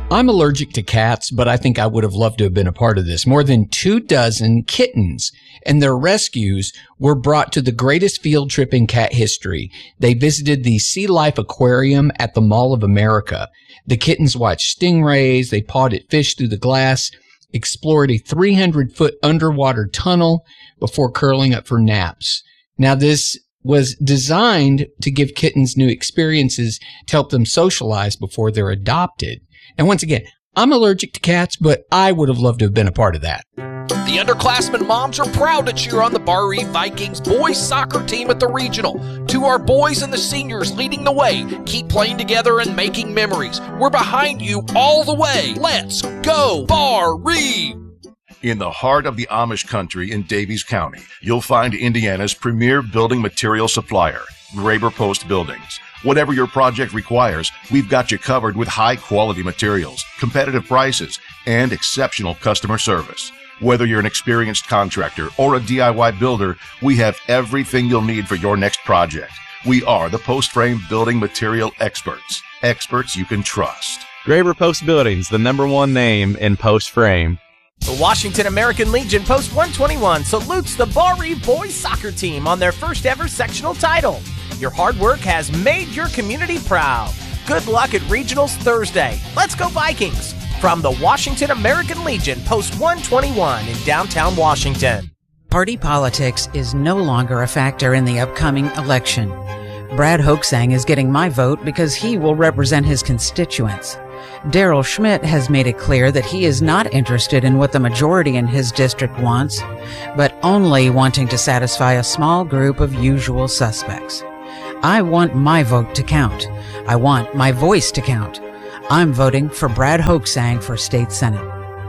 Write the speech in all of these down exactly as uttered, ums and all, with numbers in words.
I'm allergic to cats, but I think I would have loved to have been a part of this. More than two dozen kittens and their rescues were brought to the greatest field trip in cat history. They visited the Sea Life Aquarium at the Mall of America. The kittens watched stingrays, they pawed at fish through the glass, explored a three hundred foot underwater tunnel before curling up for naps. Now, this was designed to give kittens new experiences to help them socialize before they're adopted. And once again, I'm allergic to cats, but I would have loved to have been a part of that. The underclassmen moms are proud to cheer on the Bar Eve Vikings boys soccer team at the regional. To our boys and the seniors leading the way, keep playing together and making memories. We're behind you all the way. Let's go Bar Eve! In the heart of the Amish country in Davies County, you'll find Indiana's premier building material supplier, Graber Post Buildings. Whatever your project requires, we've got you covered with high-quality materials, competitive prices, and exceptional customer service. Whether you're an experienced contractor or a D I Y builder, we have everything you'll need for your next project. We are the post frame building material experts. Experts you can trust. Graber Post Buildings, the number one name in post frame. The Washington American Legion Post one twenty-one salutes the Bar Eve boys soccer team on their first ever sectional title. Your hard work has made your community proud. Good luck at Regionals Thursday. Let's go Vikings! From the Washington American Legion Post one twenty-one in downtown Washington. Party politics is no longer a factor in the upcoming election. Brad Hoaxang is getting my vote because he will represent his constituents. Daryl Schmidt has made it clear that he is not interested in what the majority in his district wants, but only wanting to satisfy a small group of usual suspects. I want my vote to count. I want my voice to count. I'm voting for Brad Hoaxang for State Senate.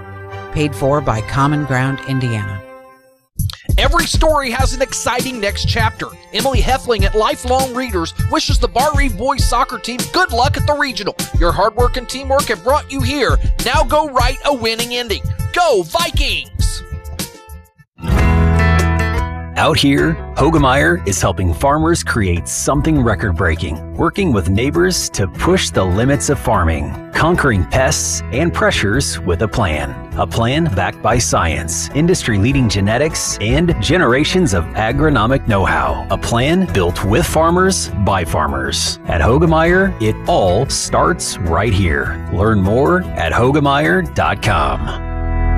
Paid for by Common Ground Indiana. Every story has an exciting next chapter. Emily Heffling at Lifelong Readers wishes the Bar Eve boys soccer team good luck at the regional. Your hard work and teamwork have brought you here. Now go write a winning ending. Go Vikings! Out here, Hoegemeyer is helping farmers create something record-breaking, working with neighbors to push the limits of farming, conquering pests and pressures with a plan. A plan backed by science, industry-leading genetics, and generations of agronomic know-how. A plan built with farmers, by farmers. At Hoegemeyer, it all starts right here. Learn more at Hoegemeyer dot com.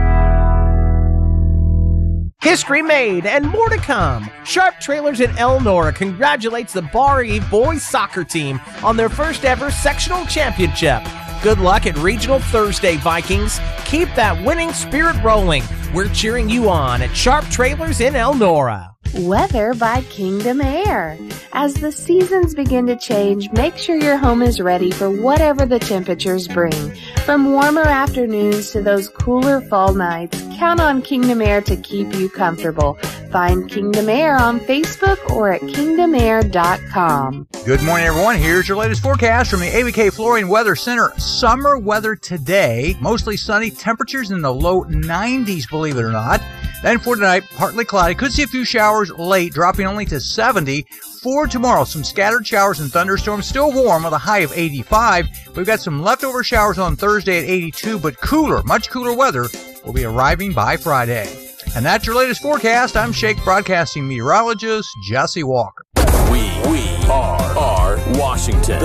History made and more to come. Sharp Trailers in Elnora congratulates the Bar Eve boys soccer team on their first ever sectional championship. Good luck at Regional Thursday, Vikings. Keep that winning spirit rolling. We're cheering you on at Sharp Trailers in Elnora. Weather by Kingdom Air. As the seasons begin to change, make sure your home is ready for whatever the temperatures bring. From warmer afternoons to those cooler fall nights, count on Kingdom Air to keep you comfortable. Find Kingdom Air on Facebook or at kingdom air dot com. Good morning, everyone. Here's your latest forecast from the A B K Flooring Weather Center. Summer weather today, mostly sunny, temperatures in the low nineties, believe it or not. Then for tonight, partly cloudy. Could see a few showers late, dropping only to seventy. For tomorrow, some scattered showers and thunderstorms, still warm with a high of eighty-five. We've got some leftover showers on Thursday at eighty-two, but cooler, much cooler weather will be arriving by Friday. And that's your latest forecast. I'm Shake Broadcasting meteorologist Jesse Walker. We, we are, are Washington.